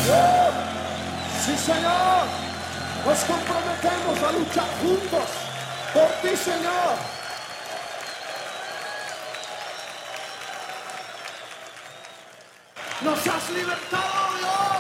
Sí, Señor. Nos comprometemos a luchar juntos por ti, Señor. Nos has libertado, Dios.